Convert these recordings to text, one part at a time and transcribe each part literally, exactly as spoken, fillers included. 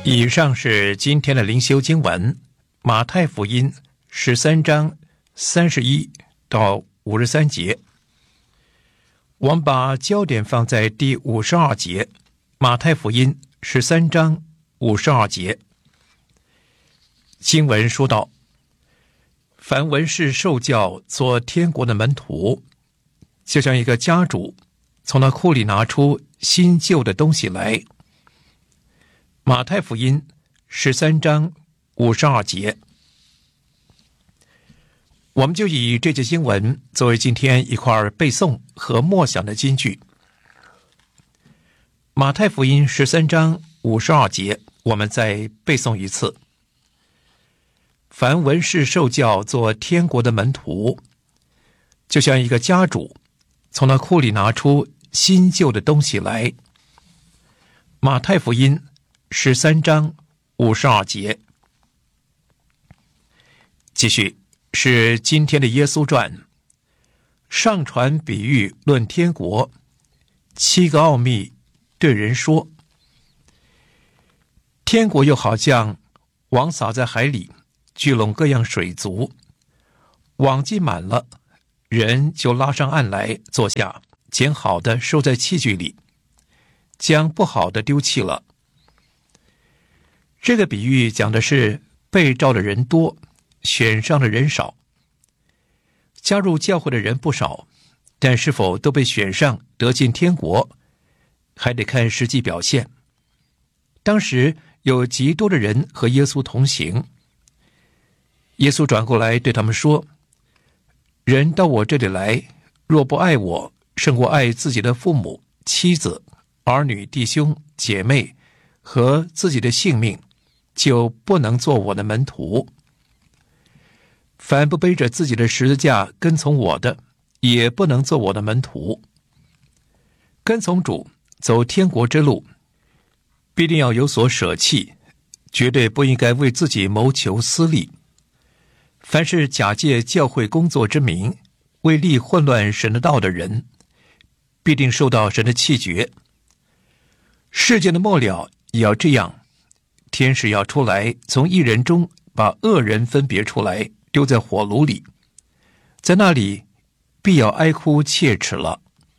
以上是今天的灵修经文，马太福音十三章三十一到五十三节。我们把焦点放在第五十二节，马太福音十三章五十二节。经文说道：凡文士受教做天国的门徒，就像一个家主从那库里拿出新旧的东西来。马太福音十三章五十二节，我们就以这节经文作为今天一块背诵和默想的金句。马太福音十三章五十二节，我们再背诵一次：凡文士受教做天国的门徒，就像一个家主从那库里拿出新旧的东西来。马太福音十三章五十二节。继续是今天的耶稣传，上传比喻论天国，七个奥秘对人说。天国又好像网撒在海里，聚拢各样水族，网既满了，人就拉上岸来坐下，捡好的收在器具里，将不好的丢弃了。这个比喻讲的是被召的人多，选上的人少。加入教会的人不少，但是否都被选上得进天国，还得看实际表现。当时有极多的人和耶稣同行，耶稣转过来对他们说：人到我这里来，若不爱我胜过爱自己的父母、妻子、儿女、弟兄、姐妹和自己的性命，就不能做我的门徒。凡不背着自己的十字架跟从我的，也不能做我的门徒。跟从主走天国之路，必定要有所舍弃，绝对不应该为自己谋求私利。凡是假借教会工作之名，为利混乱神的道的人，必定受到神的弃绝。世界的末了也要这样，天使要出来，从一人中把恶人分别出来，丢在火炉里，在那里必要哀哭切齿了。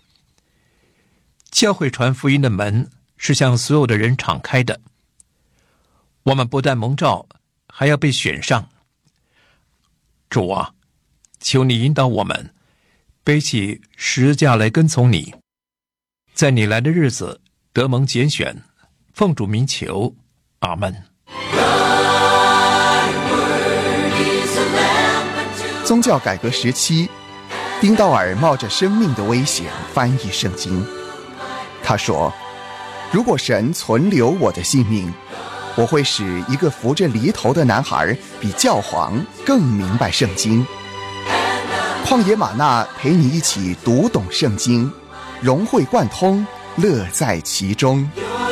教会传福音的门是向所有的人敞开的，我们不但蒙召，还要被选上。主啊，求你引导我们背起十字架来跟从你，在你来的日子得蒙拣选。奉主名求，阿们。 宗教改革时期，丁道尔冒着生命的危险翻译圣经。他说：如果神存留我的性命，我会使一个扶着犁头的男孩比教皇更明白圣经。旷野玛纳陪你一起读懂圣经，融会贯通，乐在其中。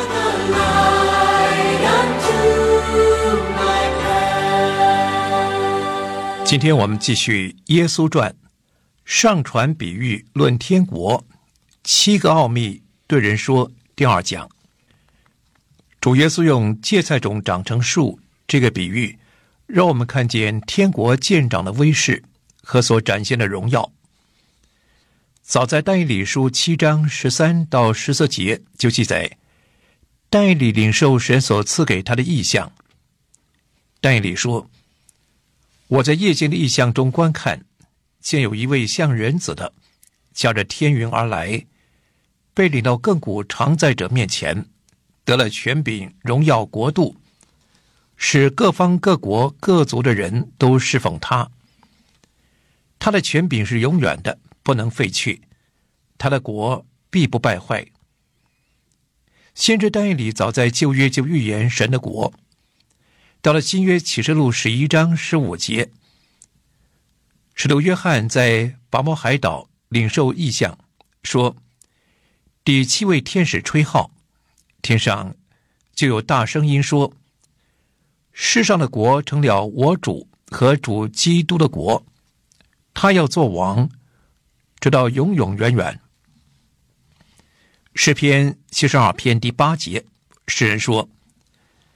今天我们继续耶稣传，上传比喻论天国，七个奥秘对人说第二讲。主耶稣用芥菜种长成树这个比喻，让我们看见天国渐长的威势和所展现的荣耀。早在但以理书七章十三到十四节就记载，但以理领受神所赐给他的异象。但以理说：我在夜间的异象中观看，见有一位像人子的驾着天云而来，被领到亘古常在者面前，得了权柄、荣耀、国度，使各方各国各族的人都侍奉他。他的权柄是永远的，不能废去，他的国必不败坏。先知但以理早在旧约就预言神的国。到了新约启示录十一章十五节，使徒约翰在拔摩海岛领受异象，说：第七位天使吹号，天上就有大声音说：世上的国成了我主和主基督的国，他要做王，直到永永远远。诗篇七十二篇第八节，诗人说：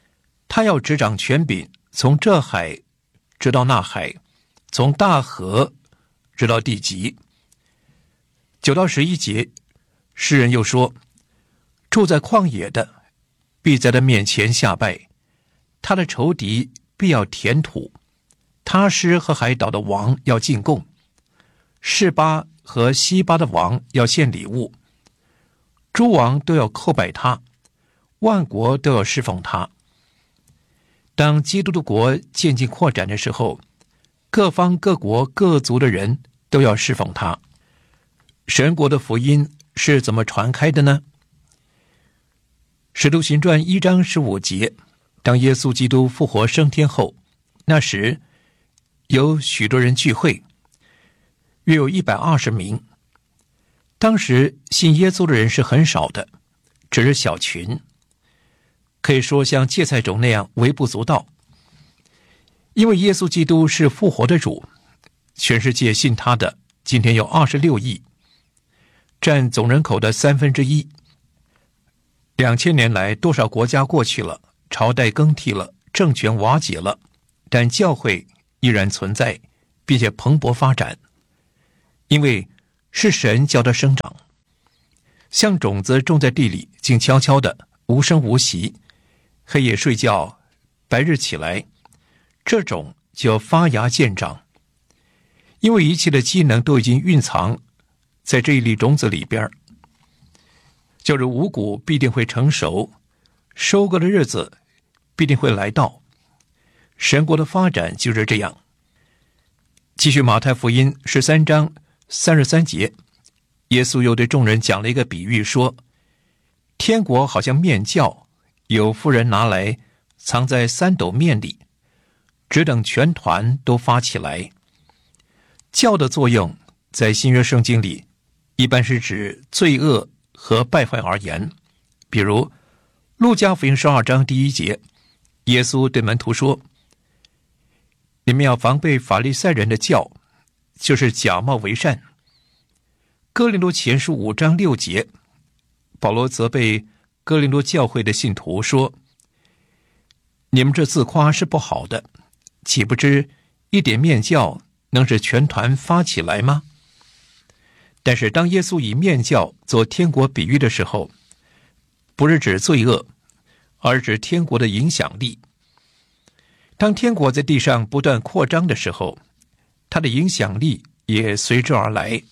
他要执掌权柄，从这海直到那海，从大河直到地极。九到十一节，诗人又说，住在旷野的必在他面前下拜，他的仇敌必要填土，他施和海岛的王要进贡，示巴和西巴的王要献礼物，诸王都要叩拜他，万国都要侍奉他。当基督的国渐进扩展的时候，各方各国各族的人都要侍奉他。神国的福音是怎么传开的呢？使徒行传一章十五节，当耶稣基督复活升天后，那时有许多人聚会，约有一百二十名。当时信耶稣的人是很少的，只是小群，可以说像芥菜种那样微不足道。因为耶稣基督是复活的主，全世界信他的今天有二十六亿，占总人口的三分之一。两千年来，多少国家过去了，朝代更替了，政权瓦解了，但教会依然存在，并且蓬勃发展。因为是神叫它生长，像种子种在地里，静悄悄的，无声无息，黑夜睡觉，白日起来，这种就发芽见长。因为一切的机能都已经蕴藏在这一粒种子里边，就是五谷必定会成熟，收割的日子必定会来到。神国的发展就是这样。继续马太福音十三章三十三节，耶稣又对众人讲了一个比喻，说，天国好像面酵，有妇人拿来藏在三斗面里，只等全团都发起来。酵的作用在新约圣经里一般是指罪恶和败坏而言。比如路加福音十二章第一节，耶稣对门徒说，你们要防备法利赛人的酵，就是假冒为善。哥林多前书五章六节，保罗责备哥林多教会的信徒说，你们这自夸是不好的，岂不知一点面酵能使全团发起来吗？但是当耶稣以面酵做天国比喻的时候，不是指罪恶，而指天国的影响力。当天国在地上不断扩张的时候，它的影响力也随之而来。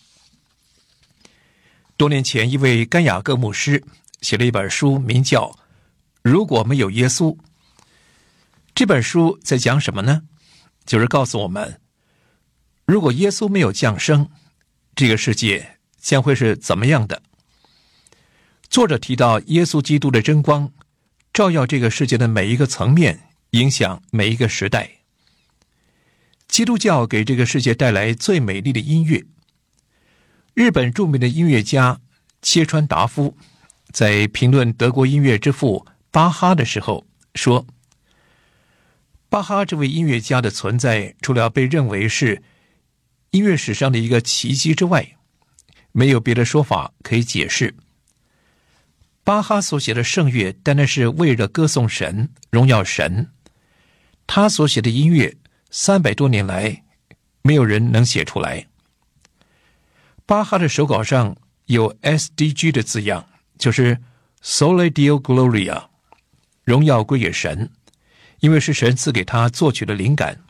多年前，一位甘雅各牧师写了一本书，名叫《如果没有耶稣》。这本书在讲什么呢？就是告诉我们，如果耶稣没有降生，这个世界将会是怎么样的。作者提到耶稣基督的真光照耀这个世界的每一个层面，影响每一个时代。基督教给这个世界带来最美丽的音乐。日本著名的音乐家切川达夫在评论德国音乐之父巴哈的时候说，巴哈这位音乐家的存在，除了被认为是音乐史上的一个奇迹之外，没有别的说法可以解释。巴哈所写的圣乐单单是为了歌颂神，荣耀神。他所写的音乐三百多年来没有人能写出来。巴哈的手稿上有 S D G 的字样，就是 Soli Deo Gloria， 荣耀归给神，因为是神赐给他作曲的灵感。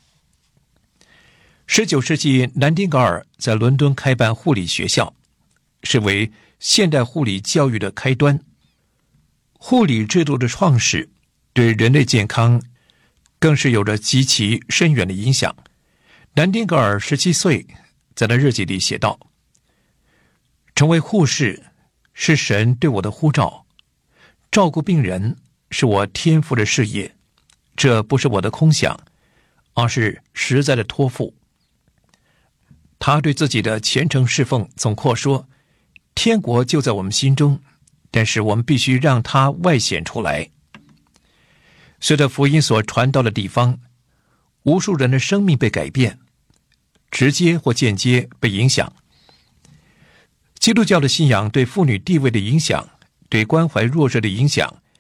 十九世纪南丁格尔在伦敦开办护理学校，是为现代护理教育的开端。护理制度的创始对人类健康更是有着极其深远的影响。南丁格尔十七岁在他日记里写道，成为护士是神对我的呼召，照顾病人是我天赋的事业，这不是我的空想，而是实在的托付。他对自己的虔诚侍奉总括说，天国就在我们心中，但是我们必须让它外显出来。随着福音所传到的地方，无数人的生命被改变，直接或间接被影响。基督教的信仰对妇女地位的影响，对关怀弱势的影响，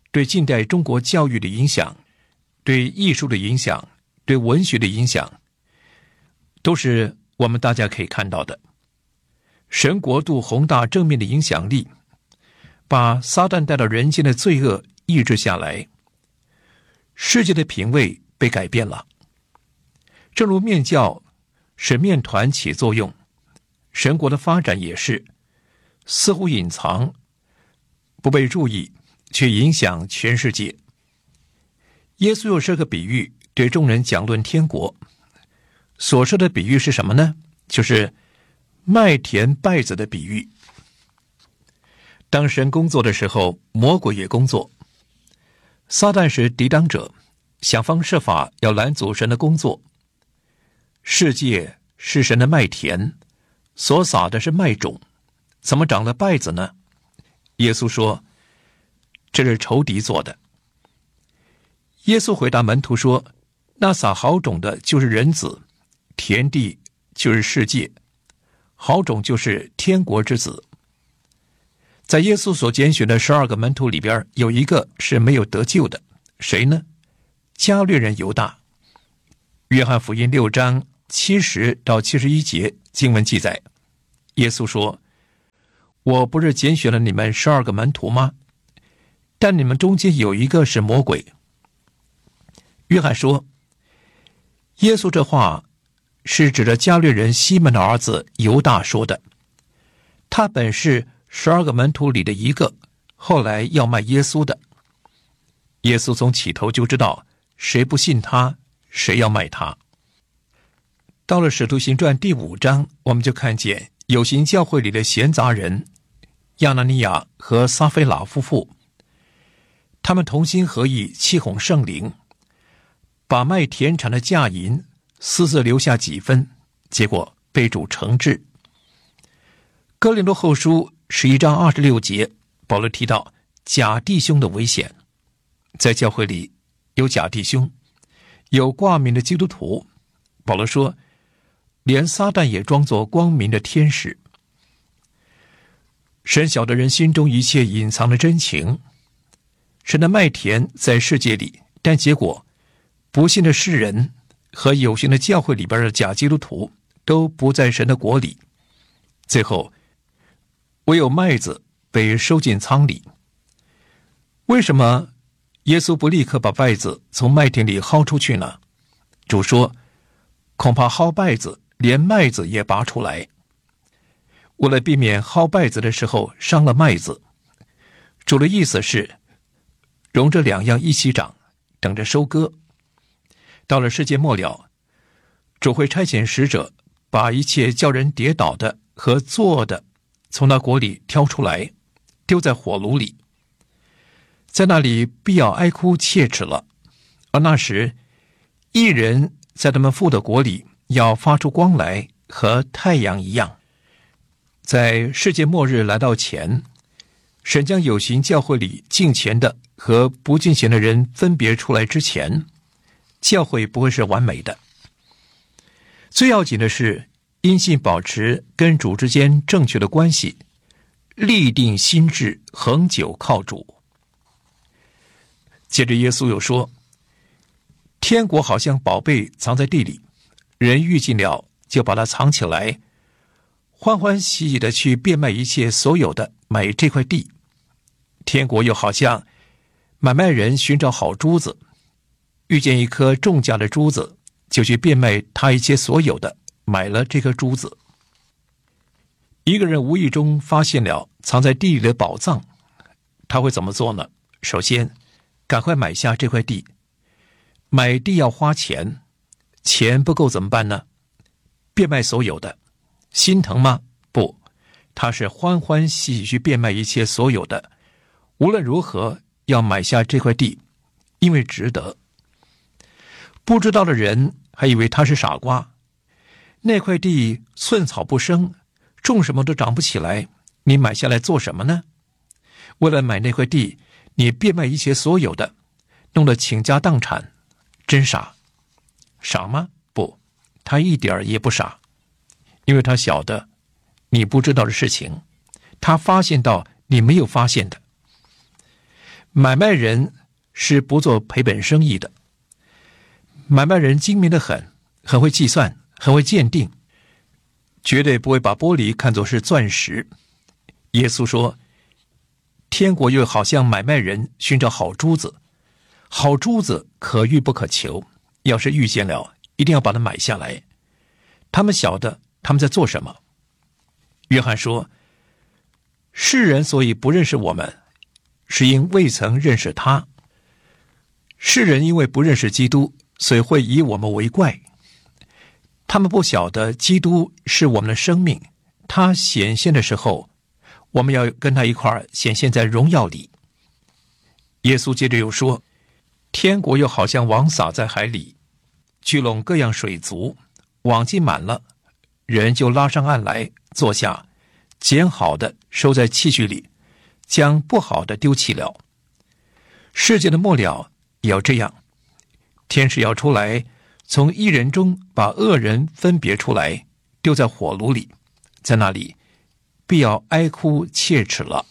对近代中国教育的影响，对艺术的影响，对文学的影响，都是我们大家可以看到的。神国度宏大正面的影响力，把撒旦带到人间的罪恶抑制下来，世界的品味被改变了。正如面教使面团起作用，神国的发展也是似乎隐藏，不被注意，却影响全世界。耶稣又设个比喻，对众人讲论天国。所说的比喻是什么呢？就是麦田稗子的比喻。当神工作的时候，魔鬼也工作。撒旦是抵挡者，想方设法要拦阻神的工作。世界是神的麦田，所撒的是麦种，怎么长了稗子呢？耶稣说，这是仇敌做的。耶稣回答门徒说，那撒好种的就是人子，田地就是世界，好种就是天国之子。在耶稣所拣选的十二个门徒里边，有一个是没有得救的，谁呢？加略人犹大。约翰福音六章七十到七十一节经文记载，耶稣说，我不是拣选了你们十二个门徒吗？但你们中间有一个是魔鬼。约翰说，耶稣这话是指着加略人西门的儿子犹大说的，他本是十二个门徒里的一个，后来要卖耶稣的。耶稣从起头就知道谁不信他，谁要卖他。到了使徒行传第五章，我们就看见有形教会里的闲杂人亚拿尼亚和撒非拉夫妇，他们同心合意欺哄圣灵，把卖田产的价银私自留下几分，结果被主惩治。哥林多后书十一章二十六节，保罗提到假弟兄的危险。在教会里有假弟兄，有挂名的基督徒。保罗说，连撒旦也装作光明的天使。神晓得人心中一切隐藏的真情。神的麦田在世界里，但结果不信的世人和有形的教会里边的假基督徒都不在神的国里，最后唯有麦子被收进仓里。为什么耶稣不立刻把稗子从麦田里薅出去呢？主说，恐怕薅稗子连麦子也拔出来。为了避免薅稗子的时候伤了麦子，主的意思是容这两样一起长，等着收割。到了世界末了，主会差遣使者，把一切叫人跌倒的和作的从那国里挑出来，丢在火炉里，在那里必要哀哭切齿了。而那时义人在他们父的国里要发出光来，和太阳一样。在世界末日来到前，神将有形教会里敬虔的和不敬虔的人分别出来之前，教会不会是完美的。最要紧的是因信保持跟主之间正确的关系，立定心志，恒久靠主。接着耶稣又说，天国好像宝贝藏在地里，人遇见了就把它藏起来，欢欢喜喜的去变卖一切所有的，买这块地。天国又好像买卖人寻找好珠子，遇见一颗重价的珠子，就去变卖他一切所有的，买了这颗珠子。一个人无意中发现了藏在地里的宝藏，他会怎么做呢？首先赶快买下这块地。买地要花钱，钱不够怎么办呢？变卖所有的。心疼吗？不，他是欢欢喜喜去变卖一切所有的，无论如何要买下这块地，因为值得。不知道的人还以为他是傻瓜，那块地寸草不生，种什么都长不起来，你买下来做什么呢？为了买那块地，你变卖一切所有的，弄得倾家荡产，真傻。傻吗？不，他一点也不傻，因为他晓得你不知道的事情，他发现到你没有发现的。 买卖人是不做赔本生意的，买卖人精明得很，很会计算，很会鉴定，绝对不会把玻璃看作是钻石。耶稣说，天国又好像买卖人寻找好珠子，好珠子可遇不可求，要是遇见了，一定要把它买下来。他们晓得他们在做什么。约翰说，世人所以不认识我们，是因未曾认识他。世人因为不认识基督，所以会以我们为怪。他们不晓得基督是我们的生命，他显现的时候，我们要跟他一块儿显现在荣耀里。耶稣接着又说，天国又好像网撒在海里，聚拢各样水族，网既满了，人就拉上岸来，坐下，捡好的收在器具里，将不好的丢弃了。世界的末了也要这样，天使要出来，从一人中把恶人分别出来，丢在火炉里，在那里必要哀哭切齿了。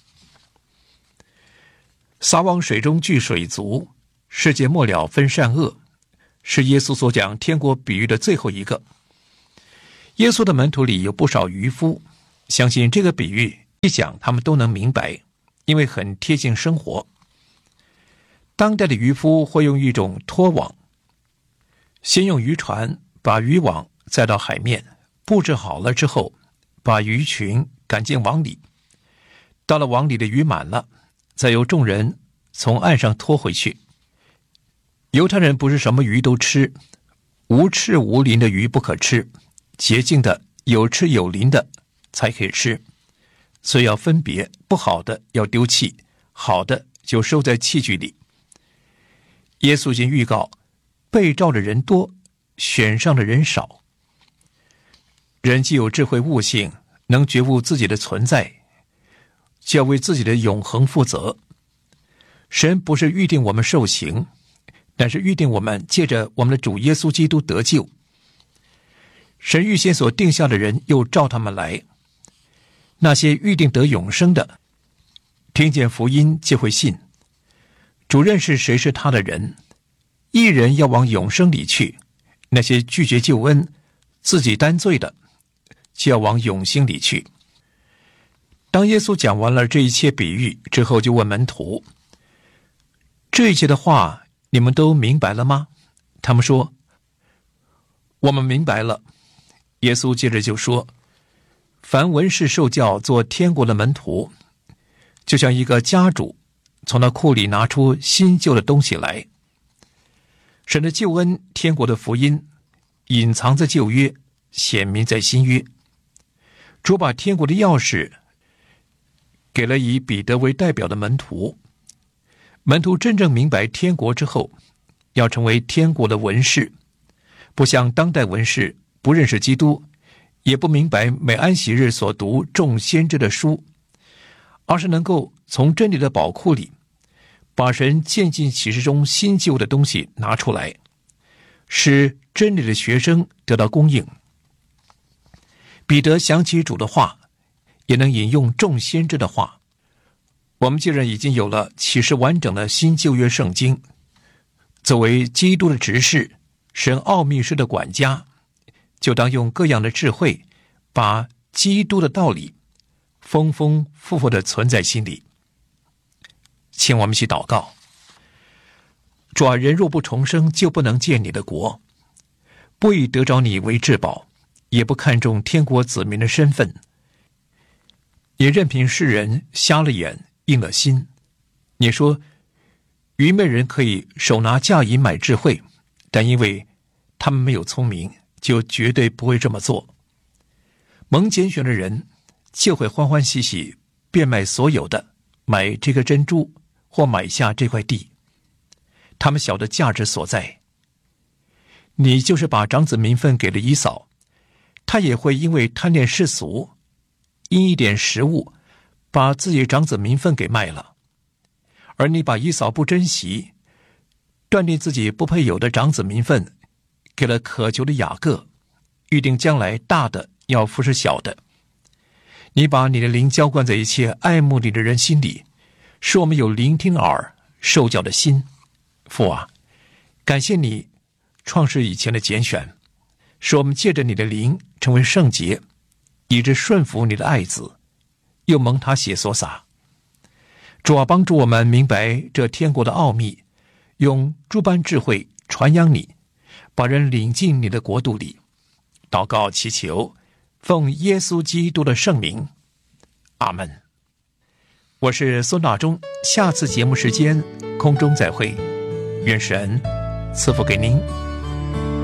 撒网水中聚水族，世界末了分善恶，是耶稣所讲天国比喻的最后一个。耶稣的门徒里有不少渔夫，相信这个比喻一讲他们都能明白，因为很贴近生活。当代的渔夫会用一种拖网，先用渔船把渔网载到海面，布置好了之后，把鱼群赶进网里，到了网里的鱼满了，再由众人从岸上拖回去。犹太人不是什么鱼都吃，无翅无鳞的鱼不可吃，洁净的有翅有鳞的才可以吃，所以要分别，不好的要丢弃，好的就收在器具里。耶稣已经预告，被召的人多，选上的人少。人既有智慧悟性，能觉悟自己的存在，就要为自己的永恒负责。神不是预定我们受刑，但是预定我们借着我们的主耶稣基督得救。神预先所定下的人又召他们来，那些预定得永生的，听见福音就会信。主认识谁是他的人，一人要往永生里去，那些拒绝救恩自己担罪的，就要往永兴里去。当耶稣讲完了这一切比喻之后，就问门徒，这一切的话你们都明白了吗？他们说，我们明白了。耶稣接着就说，凡文士受教做天国的门徒，就像一个家主从那库里拿出新旧的东西来。神的救恩，天国的福音，隐藏在旧约，显明在新约。主把天国的钥匙给了以彼得为代表的门徒。门徒真正明白天国之后，要成为天国的文士，不像当代文士不认识基督，也不明白每安息日所读众先知的书，而是能够从真理的宝库里把神渐进启示中新旧的东西拿出来，使真理的学生得到供应。彼得想起主的话，也能引用众先知的话。我们既然已经有了启示完整的新旧约圣经，作为基督的执事，神奥秘师的管家，就当用各样的智慧，把基督的道理丰丰富富地存在心里。请我们一起祷告。主啊，人若不重生，就不能见你的国。不以得着你为至宝，也不看重天国子民的身份，也任凭世人瞎了眼，硬了心。你说，愚昧人可以手拿价银买智慧，但因为他们没有聪明，就绝对不会这么做。蒙拣选的人就会欢欢喜喜变卖所有的，买这个珍珠，或买下这块地。他们晓得价值所在。你就是把长子名分给了以扫，他也会因为贪恋世俗，因一点食物把自己长子名分给卖了。而你把以扫不珍惜，断定自己不配有的长子名分给了渴求的雅各，预定将来大的要服侍小的。你把你的灵浇灌在一切爱慕你的人心里，使我们有聆听的耳， 受教的心。父啊，感谢你创世以前的拣选，使我们借着你的灵成为圣洁，以致顺服你的爱子，又蒙他血所洒。主啊，帮助我们明白这天国的奥秘，用诸般智慧传扬你，把人领进你的国度里。祷告祈求，奉耶稣基督的圣名，阿们。我是孙大中，下次节目时间空中再会，愿神赐福给您。